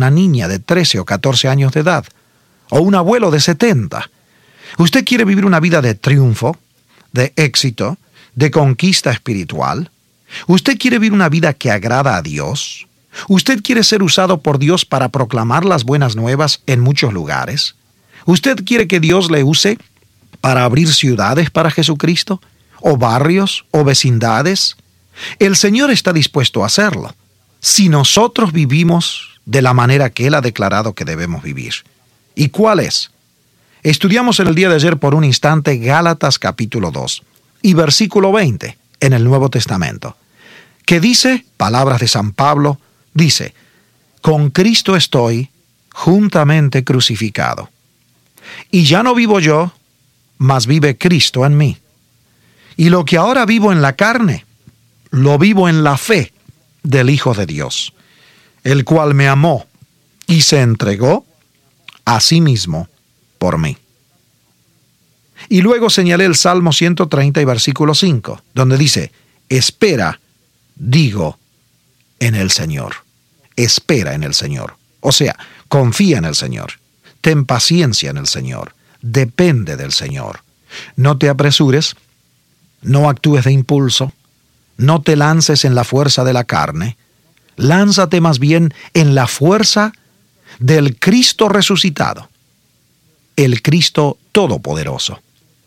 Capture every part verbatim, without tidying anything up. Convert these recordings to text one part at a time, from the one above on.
una niña de trece o catorce años de edad, o un abuelo de setenta. ¿Usted quiere vivir una vida de triunfo, de éxito, de conquista espiritual? ¿Usted quiere vivir una vida que agrada a Dios? ¿Usted quiere ser usado por Dios para proclamar las buenas nuevas en muchos lugares? ¿Usted quiere que Dios le use para abrir ciudades para Jesucristo? ¿O barrios? ¿O vecindades? El Señor está dispuesto a hacerlo, si nosotros vivimos de la manera que Él ha declarado que debemos vivir. ¿Y cuál es? Estudiamos en el día de ayer por un instante Gálatas capítulo dos y versículo veinte en el Nuevo Testamento, que dice, palabras de San Pablo, dice, con Cristo estoy juntamente crucificado. Y ya no vivo yo, mas vive Cristo en mí. Y lo que ahora vivo en la carne, lo vivo en la fe del Hijo de Dios, el cual me amó y se entregó a sí mismo por mí. Y luego señalé el Salmo ciento treinta y versículo cinco, donde dice, espera, digo, en el Señor. Espera en el Señor. O sea, confía en el Señor. Ten paciencia en el Señor. Depende del Señor. No te apresures, no actúes de impulso, no te lances en la fuerza de la carne, lánzate más bien en la fuerza del Cristo resucitado, el Cristo todopoderoso,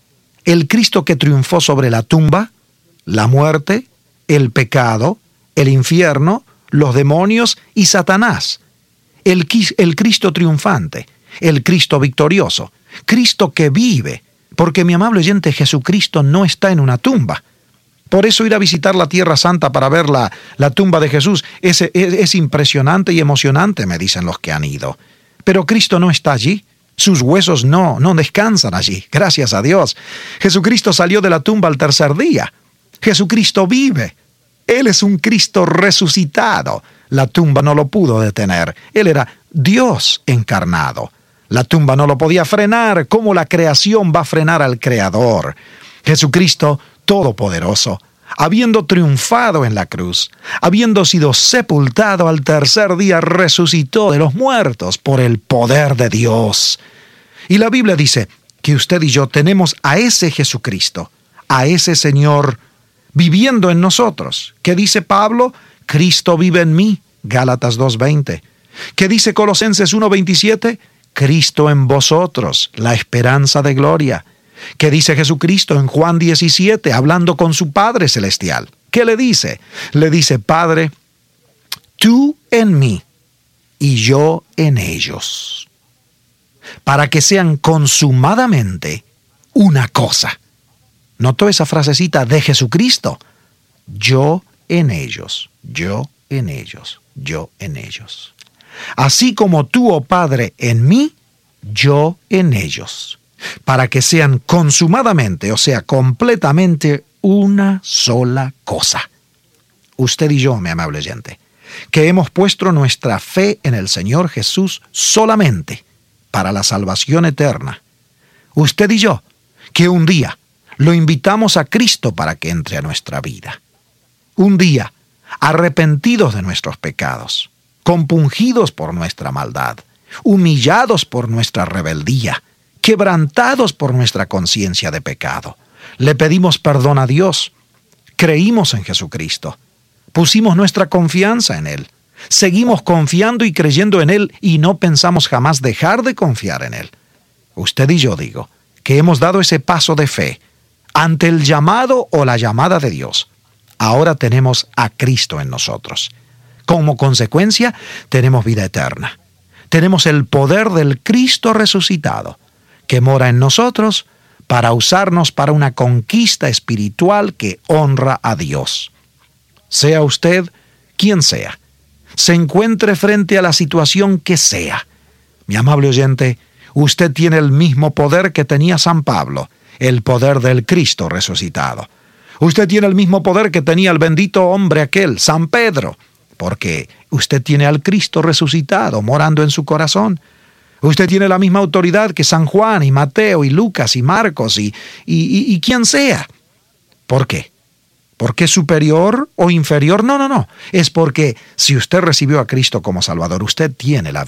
el Cristo que triunfó sobre la tumba, la muerte, el pecado, el infierno, los demonios y Satanás, el, el Cristo triunfante, el Cristo victorioso, Cristo que vive, porque mi amable oyente, Jesucristo no está en una tumba. Por eso ir a visitar la Tierra Santa para ver la, la tumba de Jesús es, es, es impresionante y emocionante, me dicen los que han ido. Pero Cristo no está allí. Sus huesos no, no descansan allí, gracias a Dios. Jesucristo salió de la tumba al tercer día. Jesucristo vive. Él es un Cristo resucitado. La tumba no lo pudo detener. Él era Dios encarnado. La tumba no lo podía frenar. ¿Cómo la creación va a frenar al Creador? Jesucristo todopoderoso, habiendo triunfado en la cruz, habiendo sido sepultado al tercer día, resucitó de los muertos por el poder de Dios. Y la Biblia dice que usted y yo tenemos a ese Jesucristo, a ese Señor viviendo en nosotros. ¿Qué dice Pablo? Cristo vive en mí, Gálatas dos veinte. ¿Qué dice Colosenses uno veintisiete? Cristo en vosotros, la esperanza de gloria. ¿Qué dice Jesucristo en Juan diecisiete, hablando con su Padre Celestial? ¿Qué le dice? Le dice, Padre, tú en mí y yo en ellos, para que sean consumadamente una cosa. ¿Notó esa frasecita de Jesucristo? Yo en ellos, yo en ellos, yo en ellos. Así como tú, oh Padre, en mí, yo en ellos, para que sean consumadamente, o sea, completamente una sola cosa. Usted y yo, mi amable oyente, que hemos puesto nuestra fe en el Señor Jesús solamente para la salvación eterna. Usted y yo, que un día lo invitamos a Cristo para que entre a nuestra vida. Un día, arrepentidos de nuestros pecados, compungidos por nuestra maldad, humillados por nuestra rebeldía, quebrantados por nuestra conciencia de pecado. Le pedimos perdón a Dios, creímos en Jesucristo, pusimos nuestra confianza en Él, seguimos confiando y creyendo en Él y no pensamos jamás dejar de confiar en Él. Usted y yo digo que hemos dado ese paso de fe ante el llamado o la llamada de Dios. Ahora tenemos a Cristo en nosotros. Como consecuencia, tenemos vida eterna. Tenemos el poder del Cristo resucitado, que mora en nosotros para usarnos para una conquista espiritual que honra a Dios. Sea usted quien sea, se encuentre frente a la situación que sea. Mi amable oyente, usted tiene el mismo poder que tenía San Pablo, el poder del Cristo resucitado. Usted tiene el mismo poder que tenía el bendito hombre aquel, San Pedro, porque usted tiene al Cristo resucitado morando en su corazón. Usted tiene la misma autoridad que San Juan y Mateo y Lucas y Marcos y, y, y, y quien sea. ¿Por qué? ¿Por qué superior o inferior? No, no, no. Es porque si usted recibió a Cristo como Salvador, usted tiene la